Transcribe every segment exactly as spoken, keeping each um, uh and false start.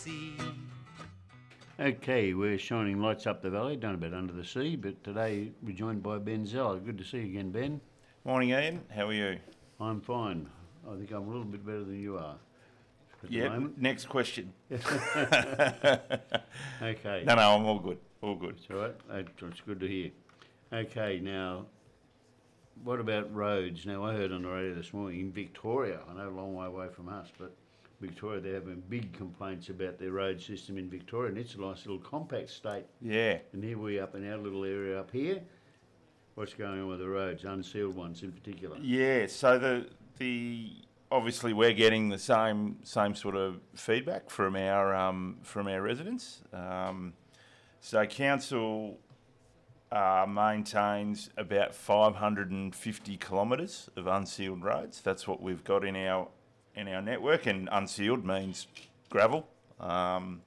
sea. Okay, we're shining lights up the valley, done a bit under the sea, but today we're joined by Ben Zeller. Good to see you again, Ben. Morning, Ian. How are you? I'm fine. I think I'm a little bit better than you are at Yeah. the moment. Next question. Okay. No, no, I'm all good. All good. It's all right. It's good to hear. Okay, now, what about roads? Now, I heard on the radio this morning in Victoria, I know a long way away from us, but Victoria, they're having big complaints about their road system in Victoria, and it's a nice little compact state. Yeah. And here we up in our little area up here. What's going on with the roads, unsealed ones in particular? Yeah. So the the obviously we're getting the same same sort of feedback from our um, from our residents. Um, so council uh, maintains about five hundred fifty kilometres of unsealed roads. That's what we've got in our in our network, and unsealed means gravel. Um,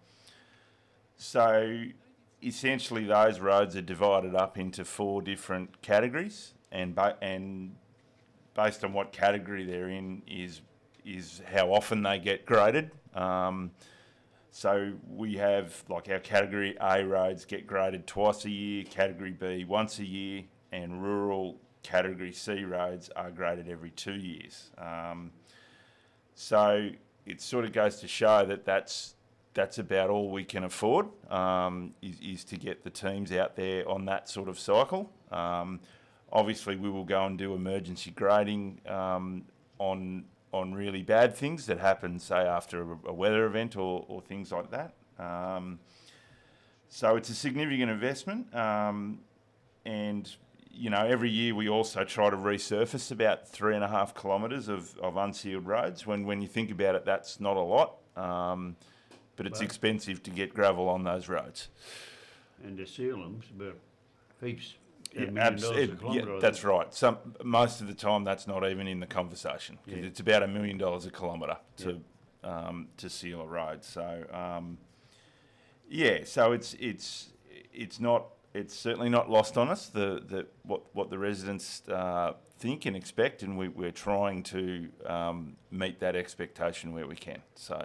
so essentially those roads are divided up into four different categories, and ba- and based on what category they're in is is how often they get graded. Um, so we have, like, our category A roads get graded twice a year, category B once a year, and rural category C roads are graded every two years. Um, So it sort of goes to show that that's that's about all we can afford, um, is, is to get the teams out there on that sort of cycle. Um, obviously, we will go and do emergency grading um, on on really bad things that happen, say after a, a weather event or, or things like that. Um, so it's a significant investment, um, and you know, every year we also try to resurface about three and a half kilometres of, of unsealed roads. When when you think about it, that's not a lot, um, but it's Well, expensive to get gravel on those roads. And to seal them, it's about heaps. a Yeah, million abs- dollars a it- kilometre, yeah, I that's think. right. Some most of the time, that's not even in the conversation, because Yeah. it's about a million dollars a kilometre to um, to seal a road. So um, yeah, so it's it's it's not. It's certainly not lost on us, the, the what what the residents uh, think and expect, and we, we're trying to um, meet that expectation where we can. So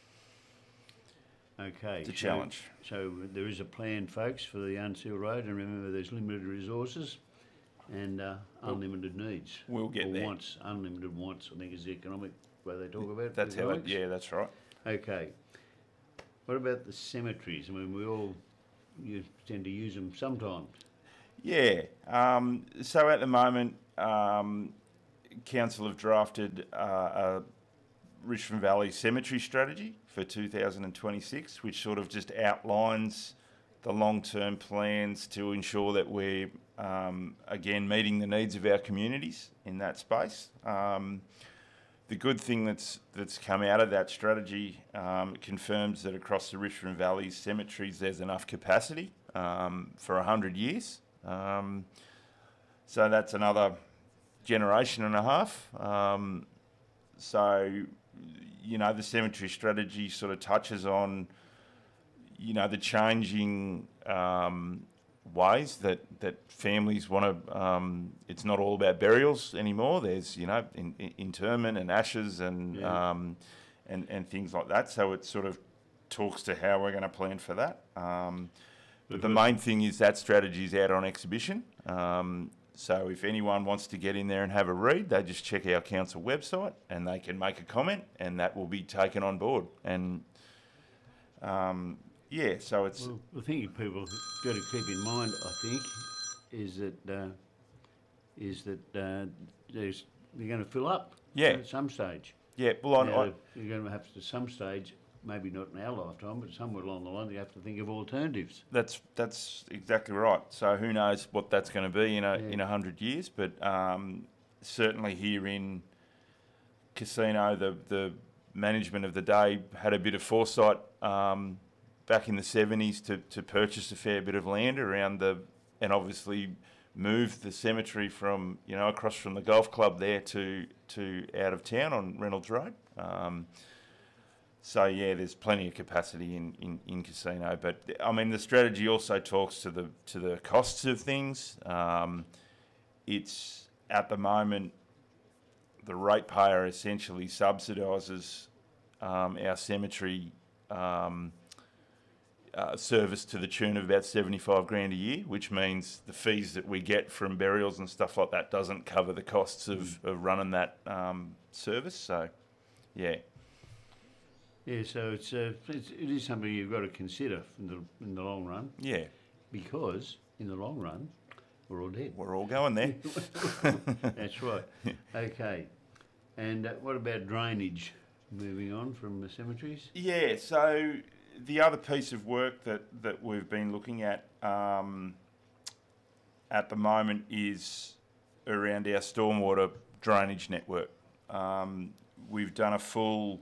Okay. it's a so- challenge. So there is a plan, folks, for the unsealed road, and remember there's limited resources and uh, unlimited needs. We'll get or there. wants, unlimited wants, I think is the economic way they talk about it. That's how. It, economics. yeah, that's right. Okay. What about the cemeteries? I mean, we all you tend to use them sometimes. Yeah. Um, so at the moment, um, council have drafted uh, a Richmond Valley cemetery strategy for two thousand twenty-six, which sort of just outlines the long-term plans to ensure that we're um, again meeting the needs of our communities in that space. Um, the good thing that's that's come out of that strategy, um, it confirms that across the Richmond Valley cemeteries there's enough capacity um, for one hundred years. Um, so that's another generation and a half. Um, so, you know, the cemetery strategy sort of touches on, you know, the changing um, ways that, that families want to, um, it's not all about burials anymore. There's, you know, in, in, interment and ashes and, Yeah. um, and, and things like that. So it sort of talks to how we're going to plan for that. Um, but the main thing is that strategy is out on exhibition. Um, so if anyone wants to get in there and have a read, they just check our council website and they can make a comment, and that will be taken on board. And um, yeah, so it's Well, the thing people got to keep in mind, I think, is that uh, is that uh, there's they're going to fill up. Yeah. At some stage. yeah. Well, I, Now, I, you're going to have to, some stage, maybe not in our lifetime, but somewhere along the line, you have to think of alternatives. That's that's exactly right. So who knows what that's going to be in a Yeah. in a hundred years? But um, certainly here in Casino, the the management of the day had a bit of foresight um, back in the seventies to to purchase a fair bit of land around the, and obviously move the cemetery from, you know, across from the golf club there to to out of town on Reynolds Road. Um, So yeah, there's plenty of capacity in, in, in Casino, but I mean the strategy also talks to the to the costs of things. Um, it's at the moment the ratepayer essentially subsidises um, our cemetery um, uh, service to the tune of about seventy-five grand a year, which means the fees that we get from burials and stuff like that doesn't cover the costs of, Mm. of running that um, service. So, yeah. Yeah, so it's, uh, it's it is something you've got to consider in the in the long run, Yeah, because in the long run, we're all dead. we're all going there. That's right. Okay, and uh, what about drainage? Moving on from the cemeteries. Yeah, so the other piece of work that, that we've been looking at um, at the moment is around our stormwater drainage network. Um, we've done a full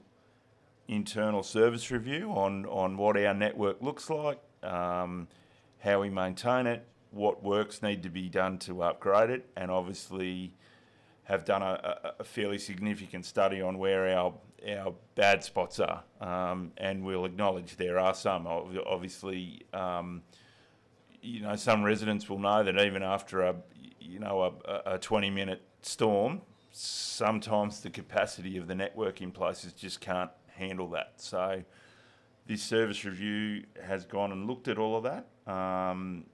internal service review on, on what our network looks like, um, how we maintain it, what works need to be done to upgrade it, and obviously have done a, a, a fairly significant study on where our our bad spots are, um, and we'll acknowledge there are some. Ob- Obviously, um, you know, some residents will know that even after a you know a, a twenty minute storm, sometimes the capacity of the network in places just can't handle that. So this service review has gone and looked at all of that. Um,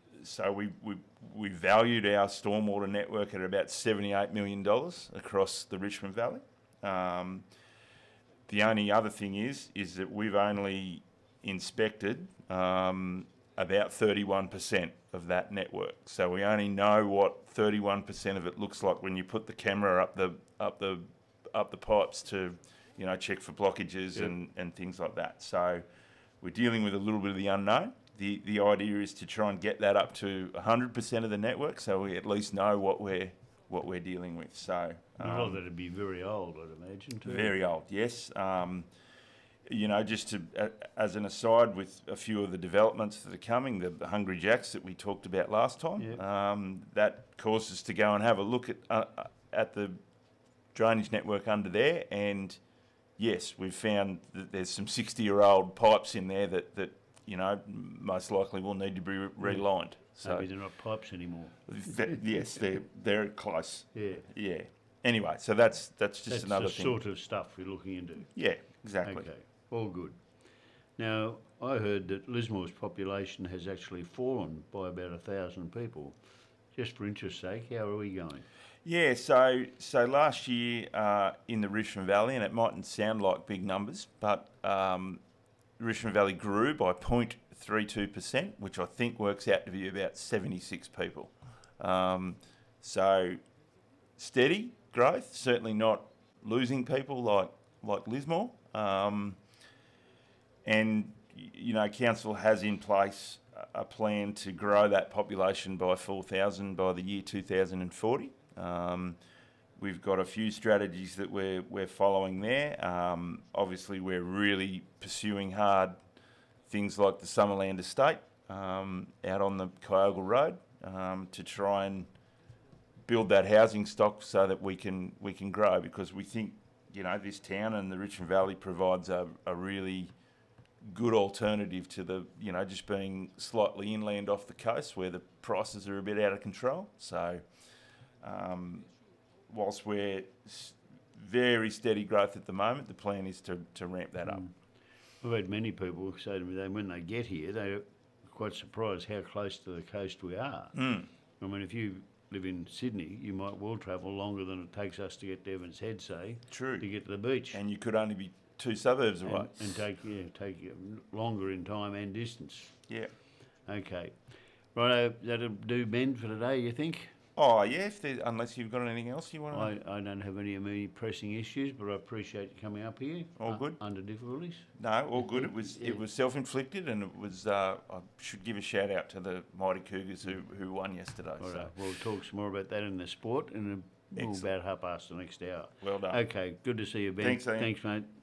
so we, we we valued our stormwater network at about seventy-eight million dollars across the Richmond Valley. Um, the only other thing is is that we've only inspected um, about thirty-one percent of that network. So we only know what thirty-one percent of it looks like when you put the camera up the up the up the pipes to, you know, check for blockages Yep. and, and things like that. So we're dealing with a little bit of the unknown. The the idea is to try and get that up to one hundred percent of the network, so we at least know what we're what we're dealing with. So A lot of um, that would be very old, I'd imagine, too. very old, yes. Um, you know, just to uh, as an aside, with a few of the developments that are coming, the, the Hungry Jacks that we talked about last time, Yep. um, that caused us to go and have a look at uh, at the drainage network under there, and yes, we've found that there's some sixty-year-old pipes in there that, that you know most likely will need to be re- relined. So Maybe they're not pipes anymore. th- yes, they're they're close. Yeah. Yeah. Anyway, so that's that's just That's another the thing. sort of stuff we're looking into. Yeah, exactly. Okay, all good. Now, I heard that Lismore's population has actually fallen by about a thousand people. Just for interest's sake, how are we going? Yeah, so so last year uh, in the Richmond Valley, and it mightn't sound like big numbers, but um, Richmond Valley grew by zero point three two percent, which I think works out to be about seventy-six people. Um, so steady growth, certainly not losing people like like Lismore. Um, and y- you know, council has in place a a plan to grow that population by four thousand by the year two thousand forty. Um, we've got a few strategies that we're we're following there. Um, obviously, we're really pursuing hard things like the Summerland Estate um, out on the Kyogle Road um, to try and build that housing stock so that we can we can grow, because we think, you know, this town and the Richmond Valley provides a, a really good alternative to the, you know, just being slightly inland off the coast where the prices are a bit out of control. So um, whilst we're s- very steady growth at the moment, the plan is to, to ramp that up. I've had many people say to me that when they get here, they're quite surprised how close to the coast we are. Mm. I mean, if you live in Sydney, you might well travel longer than it takes us to get to Evans Head, say, True. to get to the beach. And you could only be two suburbs away. and, and take yeah, take uh, longer in time and distance. Yeah. Okay, right. That'll do, Ben, for today. You think? Oh, yeah, if there, unless you've got anything else you want to... I, I don't have any immediate pressing issues, but I appreciate you coming up here. All uh, good. Under difficulties. No, all good. It was Yeah. it was self-inflicted, and it was. Uh, I should give a shout out to the Mighty Cougars who, who won yesterday. All so right. We'll talk some more about that in the sport in a, Excellent. about half past the next hour. well done. Okay. Good to see you, Ben. Thanks, Ian. Thanks, mate.